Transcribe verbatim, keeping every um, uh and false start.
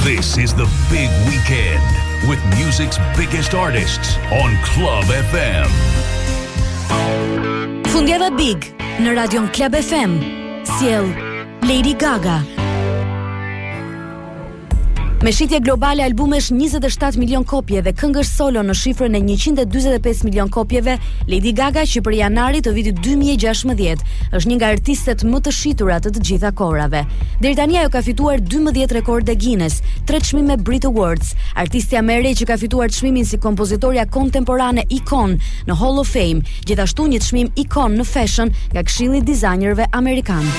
This is the big weekend with music's biggest artists on Club F M. Fundjava Big në radion Club F M. Sjell Lady Gaga. Me shitje globale albumesh njëzet e shtatë milion kopje dhe këngësh solo në shifrën e njëqind e dyzet e pesë milion kopjeve, Lady Gaga, që për janarit të vitit dy mijë e gjashtëdhjetë, është një nga artistet më të shitura të të gjitha kohrave. Deri tani ajo ka fituar dymbëdhjetë rekorde Guinness, tre çmime Brit Awards. Artistja më e re që ka fituar çmimin si kompozitorja kontemporane ikon në Hall of Fame, gjithashtu një çmim ikon në fashion nga Këshilli i Dizajnerëve Amerikan.